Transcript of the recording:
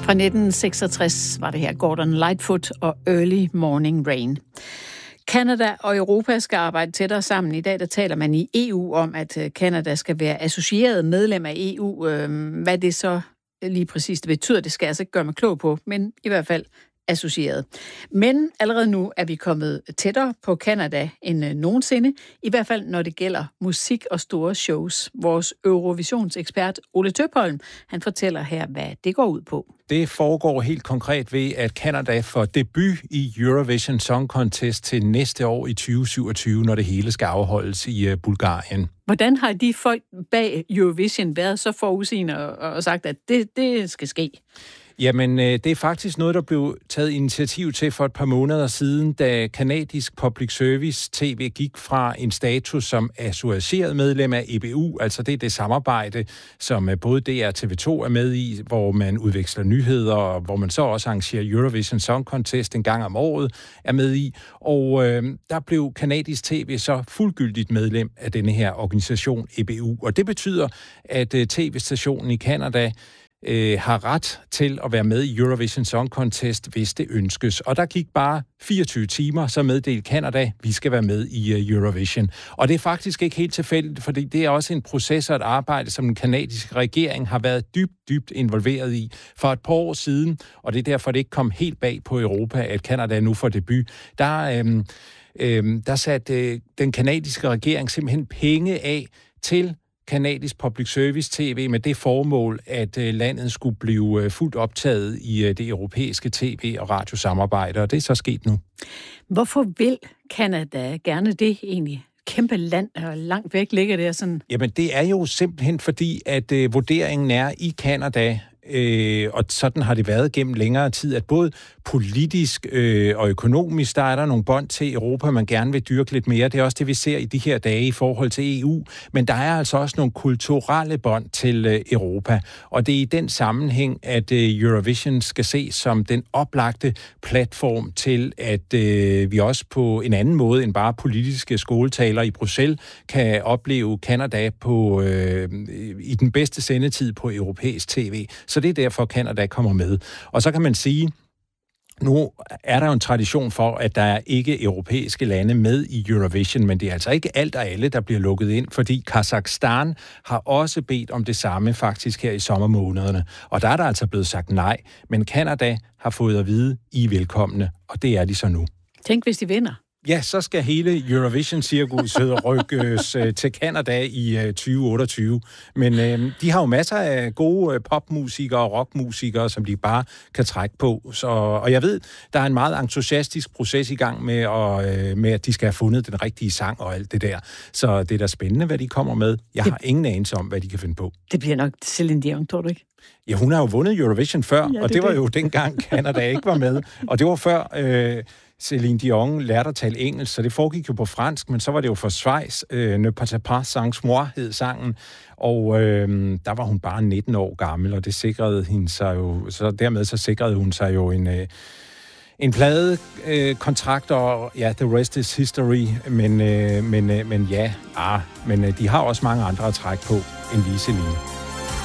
Fra 1966 var det her Gordon Lightfoot og Early Morning Rain. Canada og Europa skal arbejde tættere sammen. I dag der taler man i EU om, at Canada skal være associeret medlem af EU. Hvad det så lige præcis det betyder, det skal jeg altså ikke gøre mig klog på, men i hvert fald associeret. Men allerede nu er vi kommet tættere på Canada end nogensinde, i hvert fald når det gælder musik og store shows. Vores Eurovisionsekspert Ole Tøpholm, han fortæller her, hvad det går ud på. Det foregår helt konkret ved, at Canada får debut i Eurovision Song Contest til næste år i 2027, når det hele skal afholdes i Bulgarien. Hvordan har de folk bag Eurovision været så forudsigende og sagt, at det skal ske? Jamen, det er faktisk noget, der blev taget initiativ til for et par måneder siden, da kanadisk public service TV gik fra en status som associeret medlem af EBU, altså det er det samarbejde, som både DR og TV2 er med i, hvor man udveksler nyheder, og hvor man så også arrangerer Eurovision Song Contest en gang om året, er med i. Og der blev kanadisk TV så fuldgyldigt medlem af denne her organisation EBU, og det betyder, at TV-stationen i Canada har ret til at være med i Eurovision Song Contest, hvis det ønskes. Og der gik bare 24 timer, så meddelte Canada, vi skal være med i Eurovision. Og det er faktisk ikke helt tilfældigt, fordi det er også en proces og et arbejde, som den kanadiske regering har været dybt involveret i for et par år siden, og det er derfor, det ikke kom helt bag på Europa, at Canada nu får debut. Der satte den kanadiske regering simpelthen penge af til kanadisk public service TV med det formål, at landet skulle blive fuldt optaget i det europæiske tv- og radiosamarbejde, og det er så sket nu. Hvorfor vil Canada gerne det egentlig? Kæmpe land, og langt væk ligger det sådan. Jamen, det er jo simpelthen fordi, at vurderingen er i Canada, og sådan har det været gennem længere tid, at både politisk og økonomisk, der er der nogle bånd til Europa, man gerne vil dyrke lidt mere. Det er også det, vi ser i de her dage i forhold til EU. Men der er altså også nogle kulturelle bånd til Europa. Og det er i den sammenhæng, at Eurovision skal ses som den oplagte platform til, at vi også på en anden måde end bare politiske skoletaler i Bruxelles kan opleve Canada i den bedste sendetid på europæisk tv. Så det er derfor, Canada kommer med. Og så kan man sige, nu er der jo en tradition for, at der er ikke europæiske lande med i Eurovision, men det er altså ikke alt og alle, der bliver lukket ind, fordi Kazakhstan har også bedt om det samme faktisk her i sommermånederne. Og der er der altså blevet sagt nej, men Canada har fået at vide, I er velkomne, og det er de så nu. Tænk, hvis de vinder. Ja, så skal hele Eurovision-cirkuset rykkes til Canada i 2028. Men de har jo masser af gode popmusikere og rockmusikere, som de bare kan trække på. Og jeg ved, der er en meget entusiastisk proces i gang med at de skal have fundet den rigtige sang og alt det der. Så det er da spændende, hvad de kommer med. Jeg har ingen anelse om, hvad de kan finde på. Det bliver nok Celine Dion, tror du ikke? Ja, hun har jo vundet Eurovision før, ja, og det var jo dengang Canada ikke var med. Og det var før Celine Dion lærte at tale engelsk, så det foregik jo på fransk, men så var det jo for Schweiz. Ne partez pas sans moi hed sangen, og der var hun bare 19 år gammel, og det sikrede hende sig jo, så dermed så sikrede hun sig jo en pladekontrakt, og ja, the rest is history, men de har også mange andre at trække på end lige Celine.